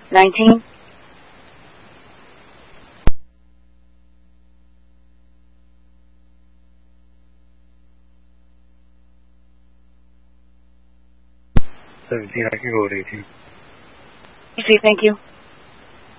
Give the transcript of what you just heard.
19. 17, I can go with 18. Easy, thank you.